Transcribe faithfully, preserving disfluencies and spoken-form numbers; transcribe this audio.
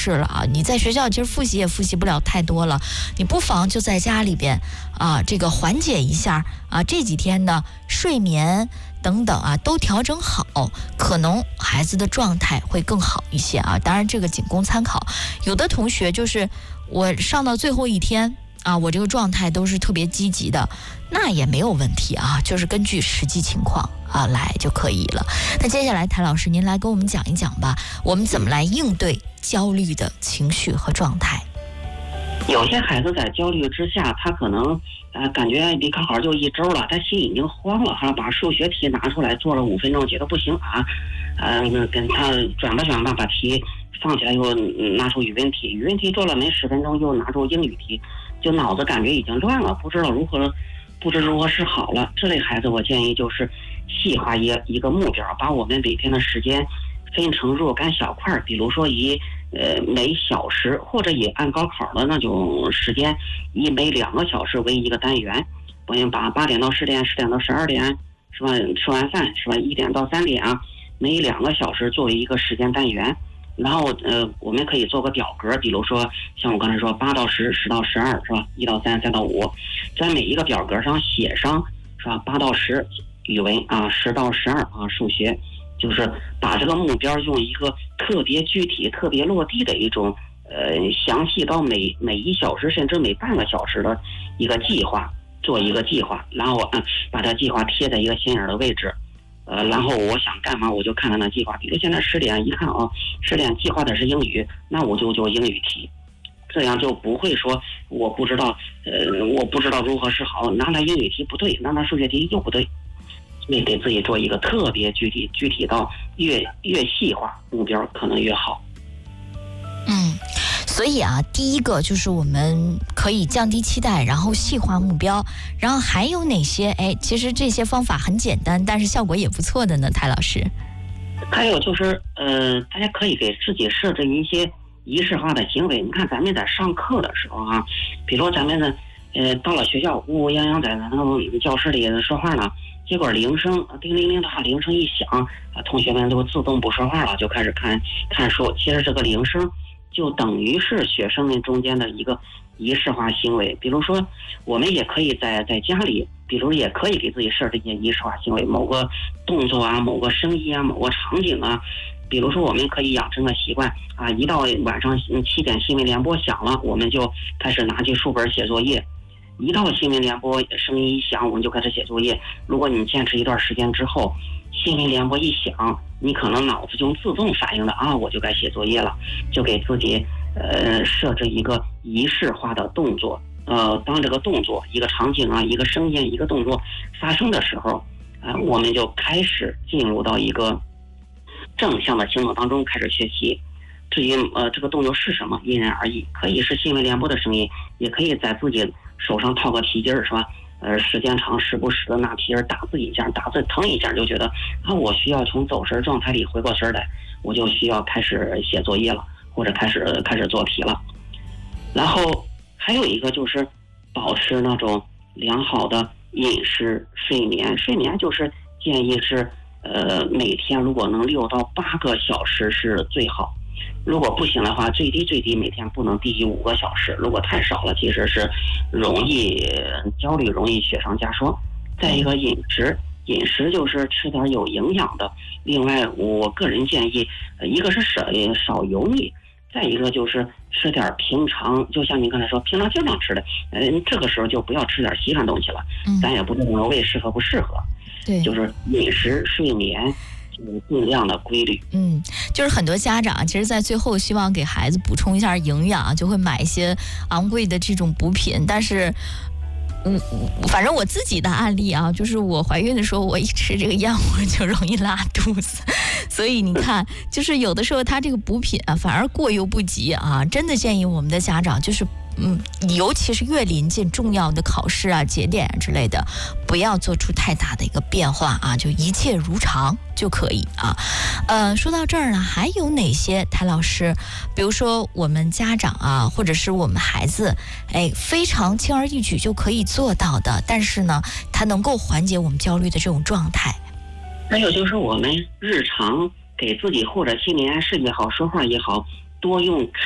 试了啊。你在学校其实复习也复习不了太多了，你不妨就在家里边啊，这个缓解一下啊，这几天呢睡眠等等啊都调整好，可能孩子的状态会更好一些啊。当然这个仅供参考，有的同学就是我上到最后一天啊，我这个状态都是特别积极的，那也没有问题啊，就是根据实际情况啊来就可以了。那接下来谭老师您来跟我们讲一讲吧，我们怎么来应对焦虑的情绪和状态。 有些孩子在焦虑之下，他可能呃感觉离考好就一周了，他心已经慌了哈，把数学题拿出来做了五分钟，觉得不行啊，呃跟他转吧转吧把题放起来，又拿出语文题，语文题做了没十分钟，又拿出英语题，就脑子感觉已经乱了，不知道如何不知如何是好了。这类孩子我建议就是细化一一个目标，把我们每天的时间分成若干小块，比如说以呃每小时，或者以按高考的那种时间，以每两个小时为一个单元。我们把八点到十点，十点到十二点，是吧？吃完饭是吧？一点到三点啊，每两个小时作为一个时间单元。然后呃，我们可以做个表格，比如说像我刚才说八到十，十到十二，是吧？一到三，三到五，在每一个表格上写上，是吧？八到十语文啊，十到十二啊数学，就是把这个目标用一个特别具体、特别落地的一种呃详细到每每一小时甚至每半个小时的一个计划，做一个计划，然后嗯把这计划贴在一个显眼的位置。呃，然后我想干嘛我就看看那计划，比如现在十点一看啊，十点计划的是英语，那我就做英语题，这样就不会说我不知道，呃，我不知道如何是好，拿来英语题不对，拿来数学题又不对，所以给自己做一个特别具体，具体到越越细化目标可能越好。 嗯。所以啊，第一个就是我们可以降低期待，然后细化目标，然后还有哪些？哎，其实这些方法很简单，但是效果也不错的呢，蔡老师。 还有就是，呃，大家可以给自己设置一些仪式化的行为。你看，咱们在上课的时候啊，比如咱们呢，呃，到了学校，乌乌泱泱在那个教室里说话呢，结果铃声叮铃铃的话，铃声一响，啊，同学们都自动不说话了，就开始看看书。其实这个铃声就等于是学生们中间的一个仪式化行为。比如说我们也可以在在家里，比如也可以给自己设置一些仪式化行为，某个动作啊，某个声音啊，某个场景啊。比如说我们可以养成个习惯啊，一到晚上七点新闻联播响了，我们就开始拿起书本写作业，一到新闻联播声音一响，我们就开始写作业。如果你坚持一段时间之后，新闻联播一响，你可能脑子就自动反应了啊，我就该写作业了，就给自己呃设置一个仪式化的动作。呃，当这个动作一个场景啊，一个声音，一个动作发生的时候啊、呃，我们就开始进入到一个正向的行动当中开始学习。至于呃这个动作是什么，因人而异，可以是新闻联播的声音，也可以在自己手上套个皮筋儿，是吧？呃，时间长，时不时的拿皮筋打自己一下，打自己疼一下，就觉得啊，我需要从走神状态里回过神来，我就需要开始写作业了，或者开始开始做题了。然后还有一个就是保持那种良好的饮食、睡眠。睡眠就是建议是呃每天如果能六到八个小时是最好。如果不行的话，最低最低每天不能低于五个小时。如果太少了，其实是容易焦虑，容易雪上加霜。再一个饮食，饮食就是吃点有营养的。另外，我个人建议，一个是少少油腻，再一个就是吃点平常，就像您刚才说，平常经常吃的。嗯，这个时候就不要吃点稀罕东西了。嗯，咱也不知道胃适合不适合。 对， 就是饮食、睡眠。尽量的规律。 嗯，就是很多家长其实在最后希望给孩子补充一下营养，就会买一些昂贵的这种补品，但是嗯，反正我自己的案例啊，就是我怀孕的时候，我一吃这个药我就容易拉肚子，所以你看，就是有的时候它这个补品啊，反而过犹不及啊，真的建议我们的家长就是。嗯，尤其是越临近重要的考试啊、节点啊之类的，不要做出太大的一个变化啊，就一切如常就可以啊。呃，说到这儿呢，还有哪些谭老师，比如说我们家长啊，或者是我们孩子，哎，非常轻而易举就可以做到的，但是呢，它能够缓解我们焦虑的这种状态。 还有就是我们日常给自己或者心理暗示也好，说话也好，多用